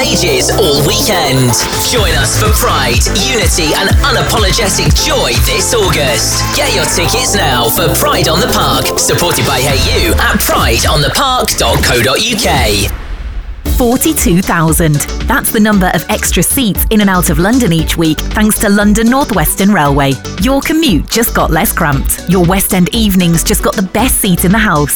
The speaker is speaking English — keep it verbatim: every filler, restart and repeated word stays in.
stages all weekend. Join us for pride, unity and unapologetic joy this August. Get your tickets now for Pride on the Park, supported by Hey You at pride on the park dot co dot uk. forty-two thousand. That's the number of extra seats in and out of London each week, thanks to London North Western Railway. Your commute just got less cramped. Your West End evenings just got the best seat in the house.